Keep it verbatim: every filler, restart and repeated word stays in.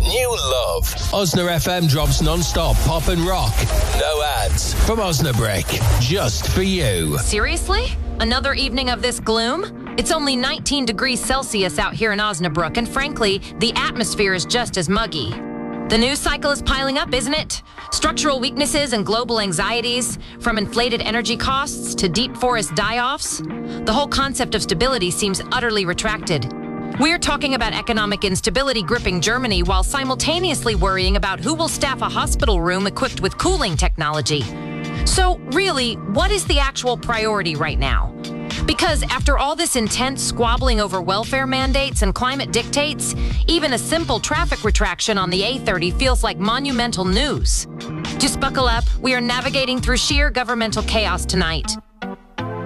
New love. Osna F M drops non-stop pop and rock. No ads. From Osnabrick. Just for you. Seriously? Another evening of this gloom? It's only nineteen degrees Celsius out here in Osnabrück, and frankly, the atmosphere is just as muggy. The news cycle is piling up, isn't it? Structural weaknesses and global anxieties, from inflated energy costs to deep forest die-offs. The whole concept of stability seems utterly retracted. We're talking about economic instability gripping Germany while simultaneously worrying about who will staff a hospital room equipped with cooling technology. So really, what is the actual priority right now? Because after all this intense squabbling over welfare mandates and climate dictates, even a simple traffic retraction on the A thirty feels like monumental news. Just buckle up. We are navigating through sheer governmental chaos tonight.